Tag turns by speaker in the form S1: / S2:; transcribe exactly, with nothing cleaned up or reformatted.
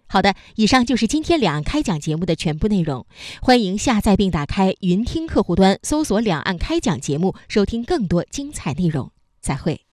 S1: 好的，以上就是今天两岸开讲节目的全部内容。欢迎下载并打开云听客户端，搜索两岸开讲节目，收听更多精彩内容。再会。